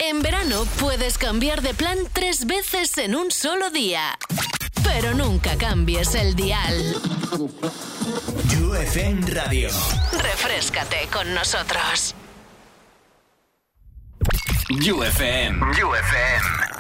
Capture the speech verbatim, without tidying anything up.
En verano puedes cambiar de plan tres veces en un solo día. Pero nunca cambies el dial. U F M Radio. Refréscate con nosotros. U F M. U F M.